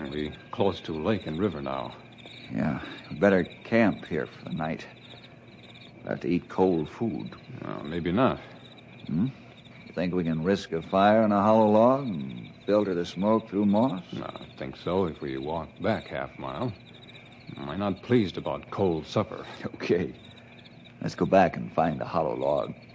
We're close to lake and river now. Yeah, we better camp here for the night. We'll have to eat cold food. Well, maybe not. You think we can risk a fire in a hollow log and filter the smoke through moss? No, I think so if we walk back half mile. I'm not pleased about cold supper. Okay. Let's go back and find the hollow log.